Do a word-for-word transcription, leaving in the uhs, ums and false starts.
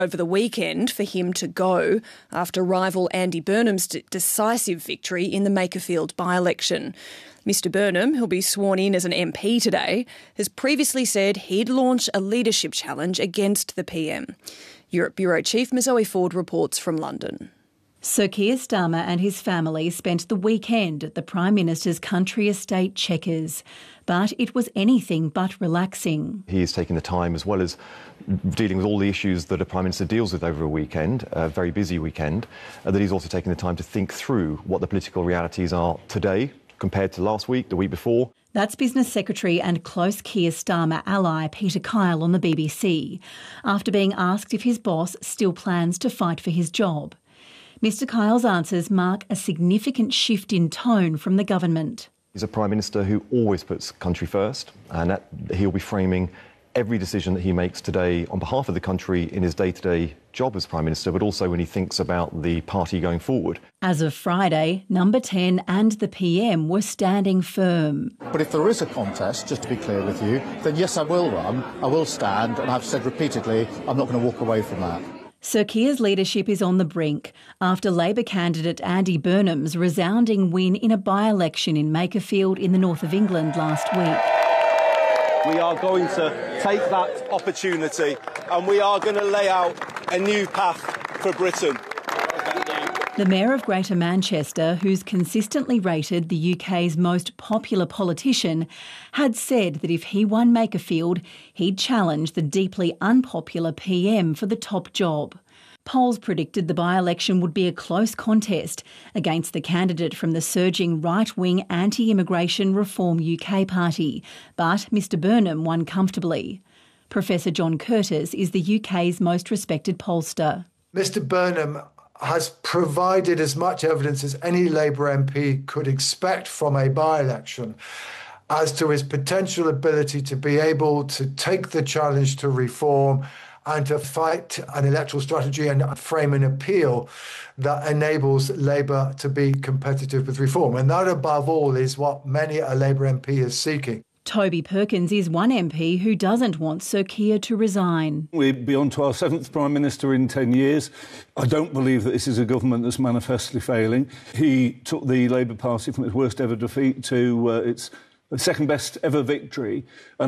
over the weekend for him to go after rival Andy Burnham's d- decisive victory in the Makerfield by-election. Mister Burnham, who'll be sworn in as an M P today, has previously said he'd launch a leadership challenge against the P M. Europe Bureau Chief Mazoe Ford reports from London. Sir Keir Starmer and his family spent the weekend at the Prime Minister's country estate Chequers, but it was anything but relaxing. He is taking the time, as well as dealing with all the issues that a Prime Minister deals with over a weekend, a very busy weekend, uh, that he's also taking the time to think through what the political realities are today compared to last week, the week before. That's Business Secretary and close Keir Starmer ally Peter Kyle on the B B C, after being asked if his boss still plans to fight for his job. Mister Kyle's answers mark a significant shift in tone from the government. He's a Prime Minister who always puts country first, and that he'll be framing every decision that he makes today on behalf of the country in his day-to-day job as Prime Minister, but also when he thinks about the party going forward. As of Friday, Number ten and the P M were standing firm. But if there is a contest, just to be clear with you, then yes, I will run, I will stand, and I've said repeatedly I'm not going to walk away from that. Sir Keir's leadership is on the brink after Labor candidate Andy Burnham's resounding win in a by-election in Makerfield in the north of England last week. We are going to take that opportunity and we are going to lay out a new path for Britain. The Mayor of Greater Manchester, who's consistently rated the U K's most popular politician, had said that if he won Makerfield, he'd challenge the deeply unpopular P M for the top job. Polls predicted the by-election would be a close contest against the candidate from the surging right-wing anti-immigration Reform U K party, but Mister Burnham won comfortably. Professor John Curtis is the U K's most respected pollster. Mister Burnham has provided as much evidence as any Labour M P could expect from a by-election as to his potential ability to be able to take the challenge to reform and to fight an electoral strategy and frame an appeal that enables Labour to be competitive with reform. And that, above all, is what many a Labour M P is seeking. Toby Perkins is one M P who doesn't want Sir Keir to resign. We'll be on to our seventh Prime Minister in ten years. I don't believe that this is a government that's manifestly failing. He took the Labour Party from its worst ever defeat to uh, its second best ever victory. And